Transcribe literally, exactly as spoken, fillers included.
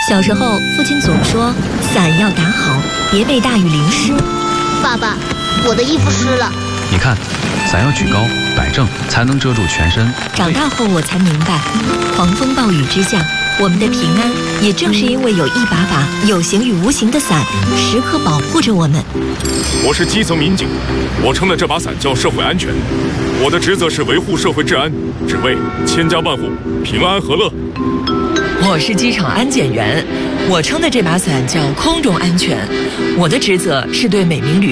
小时候，父亲总说伞要打好，别被大雨淋湿。 爸爸，我的衣服湿了。 你看，伞要举高摆正，才能遮住全身。 长大后我才明白，狂风暴雨之下，我们的平安也正是因为有一把把有形与无形的伞，时刻保护着我们。 我是基层民警，我撑的这把伞叫社会安全，我的职责是维护社会治安，只为千家万户平安和乐。 我是机场安检员，我撑的这把伞叫空中安全，我的职责是对每名旅